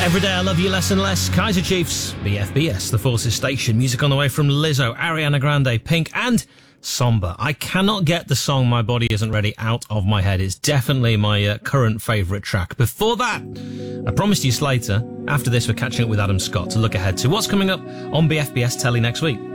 Every day I love you less and less. Kaiser Chiefs, BFBS, The Forces Station. Music on the way from Lizzo, Ariana Grande, Pink, and Somber. I cannot get the song My Body Isn't Ready out of my head. It's definitely my current favourite track. Before that, I promised you Slater. After this, we're catching up with Adam Scott to look ahead to what's coming up on BFBS Telly next week.